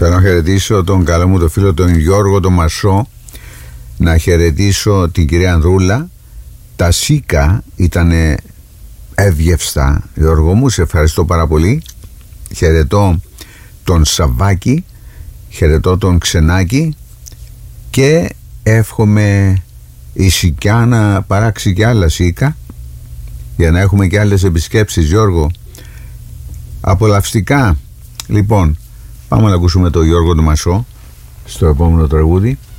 Θέλω να χαιρετήσω τον καλό μου το φίλο τον Γιώργο τον Μασό, να χαιρετήσω την κυρία Ανδρούλα. Τα σίκα ήτανε εύγευστα, Γιώργο μου, σε ευχαριστώ πάρα πολύ. Χαιρετώ τον Σαββάκη, χαιρετώ τον Ξενάκη και εύχομαι η Σικιά να παράξει και άλλα σίκα για να έχουμε και άλλες επισκέψεις, Γιώργο. Απολαυστικά. Λοιπόν, πάμε να ακούσουμε τον Γιώργο τον Μασό στο επόμενο τραγούδι.